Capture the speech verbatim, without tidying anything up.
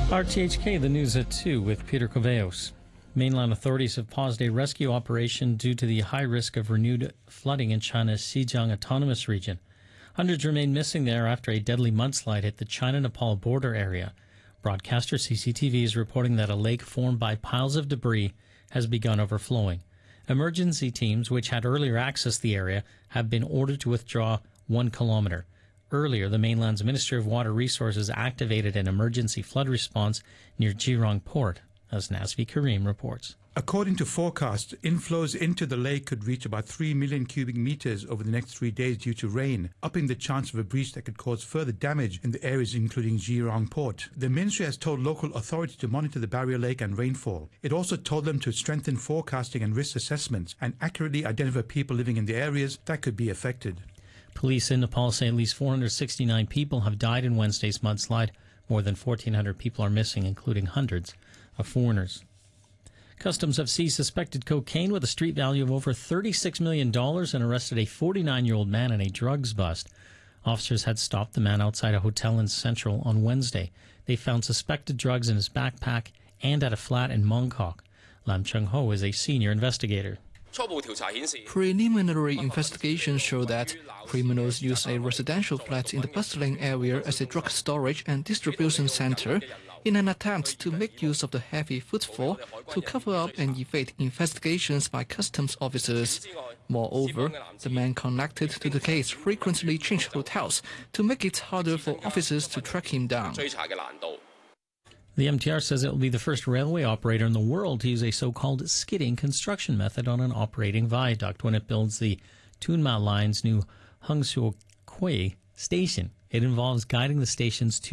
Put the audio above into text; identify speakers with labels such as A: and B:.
A: R T H K, the news at two with Peter Coveos. Mainland authorities have paused a rescue operation due to the high risk of renewed flooding in China's Xinjiang Autonomous Region. Hundreds remain missing there after a deadly mudslide hit the China-Nepal border area. Broadcaster C C T V is reporting that a lake formed by piles of debris has begun overflowing. Emergency teams, which had earlier accessed the area, have been ordered to withdraw one kilometre. Earlier, the mainland's Ministry of Water Resources activated an emergency flood response near Jirong Port, as Nazvi Karim reports.
B: According to forecasts, inflows into the lake could reach about three million cubic meters over the next three days due to rain, upping the chance of a breach that could cause further damage in the areas including Jirong Port. The ministry has told local authorities to monitor the barrier lake and rainfall. It also told them to strengthen forecasting and risk assessments and accurately identify people living in the areas that could be affected.
A: Police in Nepal say at least four hundred sixty-nine people have died in Wednesday's mudslide. More than fourteen hundred people are missing, including hundreds of foreigners. Customs have seized suspected cocaine with a street value of over thirty-six million dollars and arrested a forty-nine-year-old man in a drugs bust. Officers had stopped the man outside a hotel in Central on Wednesday. They found suspected drugs in his backpack and at a flat in Mongkok. Lam Chung-ho is a senior investigator.
C: Preliminary investigations show that criminals used a residential flat in the bustling area as a drug storage and distribution center in an attempt to make use of the heavy footfall to cover up and evade investigations by customs officers. Moreover, the man connected to the case frequently changed hotels to make it harder for officers to track him down.
A: The M T R says it will be the first railway operator in the world to use a so-called skidding construction method on an operating viaduct when it builds the Tunma Line's new Hangzhou Kui station. It involves guiding the station's two